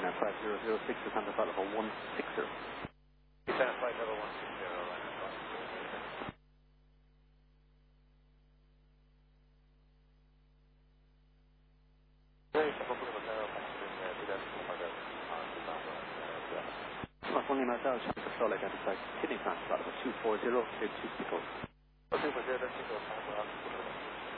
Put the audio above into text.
descent flight 006, descent flight level 160. Descent flight level 160, land flight 006. Only myself, control identified, Kidney Transport, 240, 240, 240, 240,